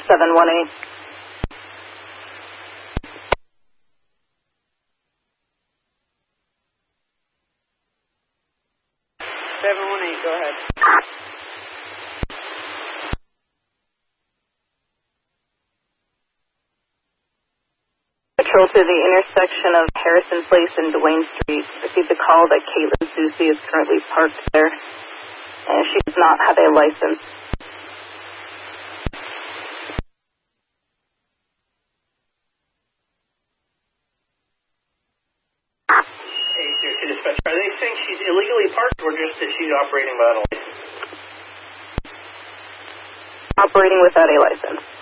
718. 718, go ahead. Patrol to the intersection of Harrison Place and Duane Street. Received a call that Caitlin Susie is currently parked there, and she does not have a license. Dispatch. Are they saying she's illegally parked or just that she's operating without a license? Operating without a license.